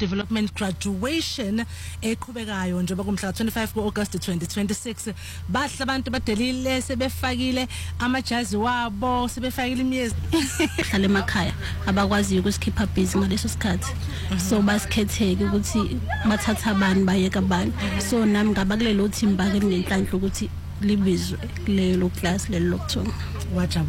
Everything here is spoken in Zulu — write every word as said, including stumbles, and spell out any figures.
Development graduation eqhubekayo njengoba kumhla twenty-five kuAugust twenty twenty-six. Bahle abantu badelile sebefakile amajazi wabo sebefakile imiyezi hlale emakhaya abakwazi ukusikhipha busy ngaleso sikhathi. So basikhetheke ukuthi bathatha abantu bayeka abantu. So nami ngaba kulelo team bake ngenhlanhla ukuthi libizwe lelo class lelo lokuthiwa wajabula.